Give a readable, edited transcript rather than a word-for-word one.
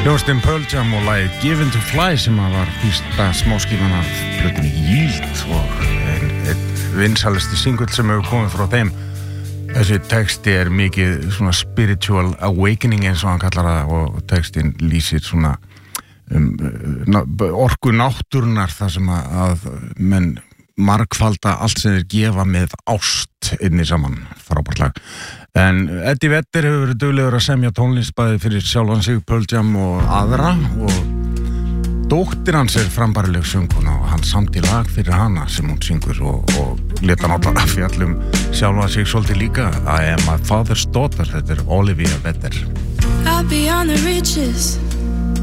Hljómsveitin Pearl Jam og lagið Given to Fly sem var fyrsta smáskífan af plötunni Yield og einn vinsælasti singull sem hefur komið frá þeim. Þessi texti mikið svona spiritual awakening eins og hann kallar það og textin lýsir svona orku náttúrunnar þar sem að menn margfalda allt sem þeir gefa með ást inni saman, frábært lag. En Eddie Vedder hefur verið duglegur að semja tónlist bæði fyrir sjálfan sig, Pearl Jam og aðra og dóttir hans frambærileg söngkona og hann samdi lag fyrir hana sem hún syngur og leta náttúrulega fjallum sjálfa sig svolítið líka. I am my father's daughter, þetta Olivia Vedder. Out beyond the reaches